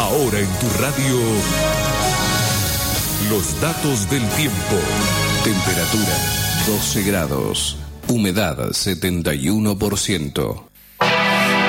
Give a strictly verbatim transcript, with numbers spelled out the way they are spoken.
Ahora en tu radio, los datos del tiempo. Temperatura doce grados. Humedad setenta y uno por ciento.